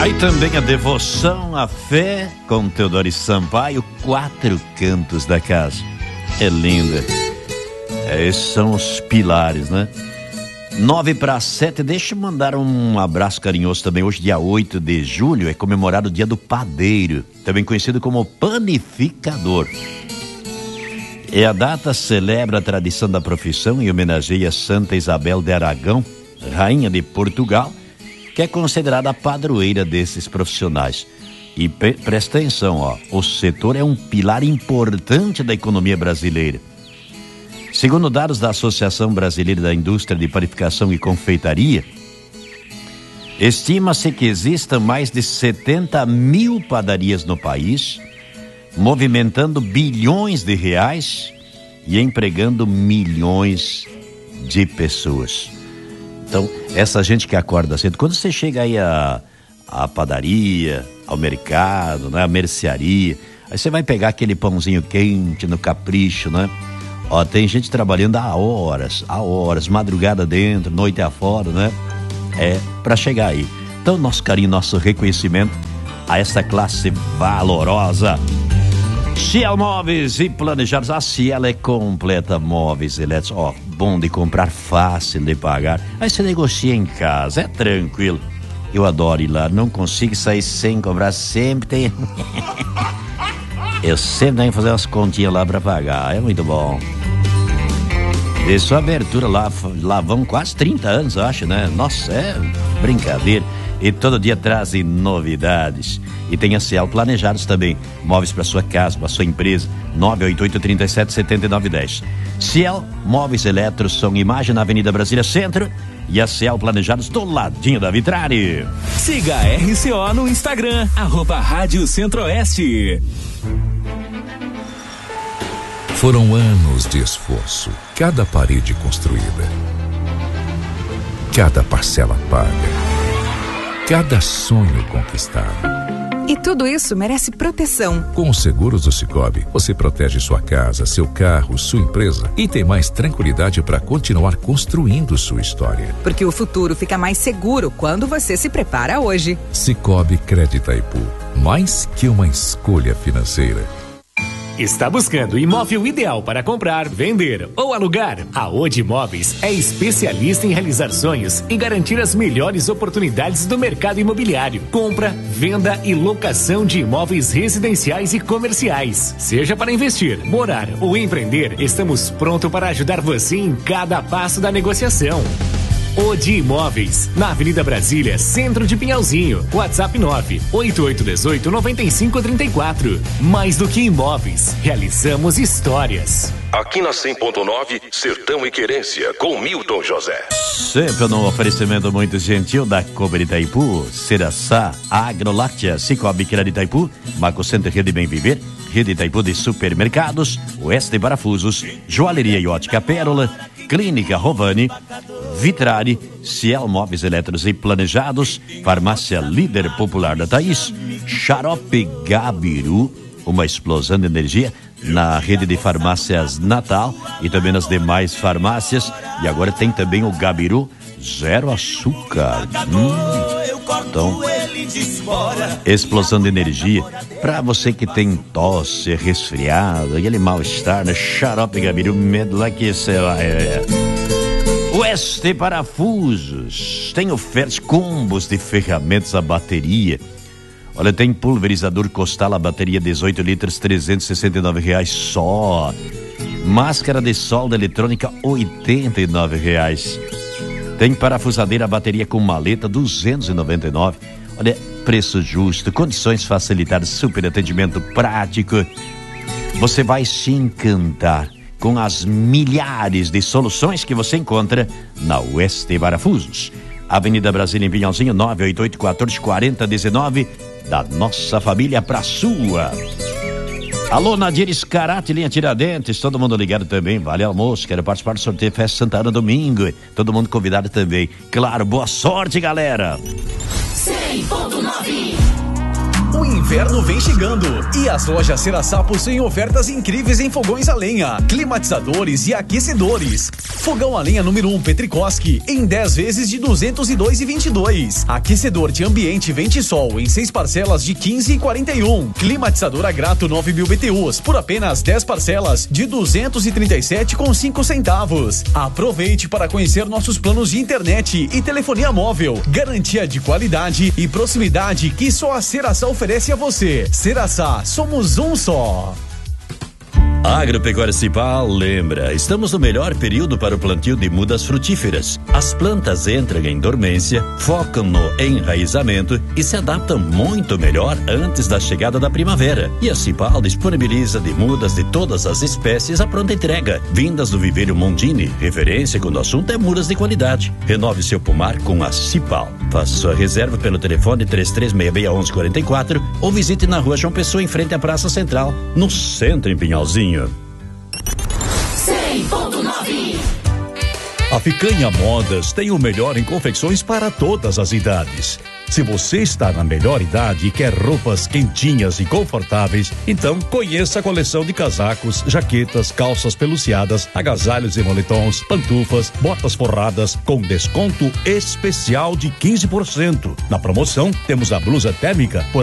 Aí também a devoção, a fé com Teodoro Sampaio, 4 cantos da casa. É linda. Esses são os pilares, né? 9:07, deixa eu mandar um abraço carinhoso também. Hoje, dia 8 de julho, é comemorado o dia do padeiro, também conhecido como panificador. A data celebra a tradição da profissão e homenageia Santa Isabel de Aragão, rainha de Portugal, que é considerada a padroeira desses profissionais. E presta atenção, ó, o setor é um pilar importante da economia brasileira. Segundo dados da Associação Brasileira da Indústria de Panificação e Confeitaria, estima-se que existam mais de 70 mil padarias no país, movimentando bilhões de reais e empregando milhões de pessoas. Então, essa gente que acorda cedo, quando você chega aí à padaria, ao mercado, né, à mercearia, aí você vai pegar aquele pãozinho quente no capricho, né? Ó, tem gente trabalhando há horas, madrugada dentro, noite afora, né? Pra chegar aí. Então, nosso carinho, nosso reconhecimento a essa classe valorosa. Ciel Móveis e Planejados. A Ciel é completa móveis elétricos. Ó, bom de comprar, fácil de pagar. Aí você negocia em casa, é tranquilo. Eu adoro ir lá, não consigo sair sem comprar, sempre tem. Eu sempre tenho que fazer umas continhas lá pra pagar, é muito bom. Desde sua abertura lá vão quase 30 anos, eu acho, né? Nossa, é brincadeira. E todo dia trazem novidades. E tem a Ciel Planejados também. Móveis para sua casa, para sua empresa. 988-37-7910. Ciel Móveis Eletros são imagem na Avenida Brasília Centro. E a Ciel Planejados do ladinho da Vitrare. Siga a RCO no Instagram, @Rádio Centro-Oeste. Foram anos de esforço. Cada parede construída. Cada parcela paga. Cada sonho conquistado. E tudo isso merece proteção. Com os seguros do Sicoob, você protege sua casa, seu carro, sua empresa e tem mais tranquilidade para continuar construindo sua história. Porque o futuro fica mais seguro quando você se prepara hoje. Sicoob Crédito Itaipu, mais que uma escolha financeira. Está buscando o imóvel ideal para comprar, vender ou alugar? A Odi Imóveis é especialista em realizar sonhos e garantir as melhores oportunidades do mercado imobiliário. Compra, venda e locação de imóveis residenciais e comerciais. Seja para investir, morar ou empreender, estamos prontos para ajudar você em cada passo da negociação. Odi Imóveis, na Avenida Brasília, centro de Pinhalzinho. WhatsApp 98818-9534. Mais do que imóveis, realizamos histórias. Aqui na 100.9, Sertão e Querência, com Milton José. Sempre num oferecimento muito gentil da Cober Itaipu, Ceraçá, Agroláctea, Sicoob Crédito Itaipu, Marco Center Rede Bem Viver, Rede Itaipu de Supermercados, Oeste Parafusos, Joalheria e Ótica Pérola, Clínica Rovani, Vitrare, Ciel Móveis Eletros e Planejados, Farmácia Líder Popular da Thaís, Xarope Gabiru, uma explosão de energia na rede de farmácias Natal e também nas demais farmácias. E agora tem também o Gabiru Zero Açúcar. Então, explosão de energia para você que tem tosse, resfriado, aquele mal-estar, né? Xarope Gabiru, medo lá que você vai. Oeste Parafusos tem ofertas, combos de ferramentas a bateria. Olha, tem pulverizador Costal a bateria 18 litros, R$369 só. Máscara de solda eletrônica, R$89. Tem parafusadeira a bateria com maleta, R$299. Olha, preço justo, condições facilitadas, super atendimento prático. Você vai se encantar com as milhares de soluções que você encontra na Oeste Parafusos. Avenida Brasília em Pinhalzinho, 988-1440-19, da nossa família pra sua. Alô, Nadir Scarate, linha Tiradentes, todo mundo ligado também, vale almoço, quero participar do sorteio Festa Santana domingo, todo mundo convidado também. Claro, boa sorte, galera. 100.9 O inverno vem chegando e as lojas Ceraçá possuem ofertas incríveis em fogões a lenha, climatizadores e aquecedores. Fogão a lenha número 1 Petrikoski em 10 vezes de 202,22. Aquecedor de ambiente Ventisol em 6 parcelas de 15,41. Climatizador Agrato 9.000 BTUs por apenas 10 parcelas de 237,5 centavos. Aproveite para conhecer nossos planos de internet e telefonia móvel. Garantia de qualidade e proximidade que só a Ceraçá oferece a você. Ceraçá, somos um só. Agropecuária Cipal lembra, estamos no melhor período para o plantio de mudas frutíferas. As plantas entram em dormência, focam no enraizamento e se adaptam muito melhor antes da chegada da primavera. E a Cipal disponibiliza de mudas de todas as espécies a pronta entrega, vindas do viveiro Mondini, referência quando o assunto é mudas de qualidade. Renove seu pomar com a Cipal. Faça sua reserva pelo telefone 33661144 ou visite na rua João Pessoa, em frente à Praça Central, no centro em Pinhalzinho. 100.9. A Picanha Modas tem o melhor em confecções para todas as idades. Se você está na melhor idade e quer roupas quentinhas e confortáveis, então conheça a coleção de casacos, jaquetas, calças peluciadas, agasalhos e moletons, pantufas, botas forradas com desconto especial de 15%. Na promoção, temos a blusa térmica por